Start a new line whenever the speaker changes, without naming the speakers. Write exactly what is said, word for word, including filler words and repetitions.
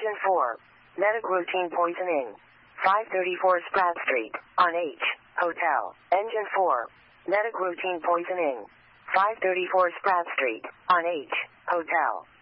Engine four. Medic routine poisoning. five thirty-four Spratt Street, on H, Hotel. Engine four. Medic routine poisoning. five thirty-four Spratt Street, on H, Hotel.